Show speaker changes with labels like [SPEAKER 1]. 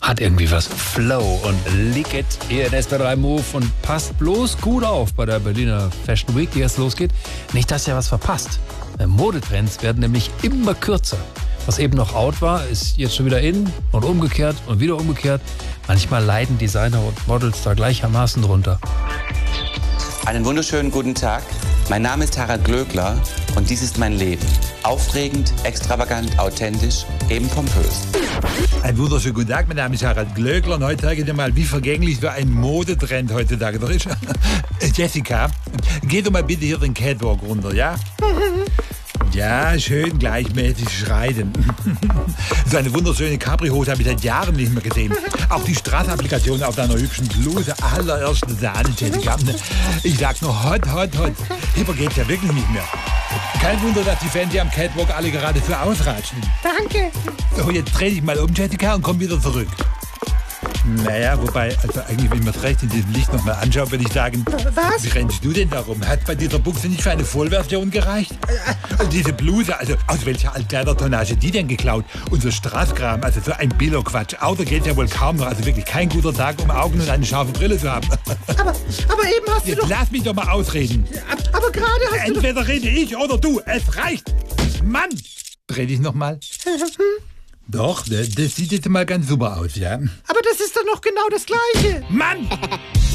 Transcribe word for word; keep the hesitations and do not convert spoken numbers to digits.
[SPEAKER 1] Hat irgendwie was. Flow und Lick It hier in S B drei Move und passt bloß gut auf bei der Berliner Fashion Week, die jetzt losgeht. Nicht, dass ihr was verpasst. Modetrends werden nämlich immer kürzer. Was eben noch out war, ist jetzt schon wieder in und umgekehrt und wieder umgekehrt. Manchmal leiden Designer und Models da gleichermaßen drunter.
[SPEAKER 2] Einen wunderschönen guten Tag. Mein Name ist Harald Glöckler und dies ist mein Leben. Aufregend, extravagant, authentisch, eben pompös.
[SPEAKER 3] Ein wunderschönen guten Tag, mein Name ist Harald Glöckler und heute zeige ich dir mal, wie vergänglich so ein Modetrend heutzutage doch ist. Jessica, geh doch mal bitte hier den Catwalk runter, ja? Ja, schön gleichmäßig schreiten. So eine wunderschöne Capri-Hose habe ich seit Jahren nicht mehr gesehen. Auch die Straßapplikation auf deiner hübschen Bluse, allererste Sahne, Jessica. Ich sag nur hot, hot, hot. Hipper geht's ja wirklich nicht mehr. Kein Wunder, dass die Fans hier am Catwalk alle gerade für ausratschen.
[SPEAKER 4] Danke.
[SPEAKER 3] So, jetzt dreh dich mal um, Jessica, und komm wieder zurück. Naja, wobei, also eigentlich, wenn ich mir das recht in diesem Licht nochmal anschaue, würde ich sagen,
[SPEAKER 4] was?
[SPEAKER 3] Wie rennst du denn darum? Hat bei dieser Buchse nicht für eine Vollversion gereicht? Also diese Bluse, also aus welcher Alterna-Tonnage die denn geklaut? Unser Straßkram, also so ein Billo-Quatsch. Auto geht ja wohl kaum noch, also wirklich kein guter Tag, um Augen und eine scharfe Brille zu haben.
[SPEAKER 4] Aber, aber eben hast du
[SPEAKER 3] Jetzt
[SPEAKER 4] doch...
[SPEAKER 3] lass mich doch mal ausreden.
[SPEAKER 4] Aber gerade hast du doch...
[SPEAKER 3] Entweder rede ich oder du, es reicht. Mann! Dreh dich nochmal. Doch, das sieht jetzt mal ganz super aus, ja?
[SPEAKER 4] Aber das ist doch noch genau das Gleiche.
[SPEAKER 3] Mann!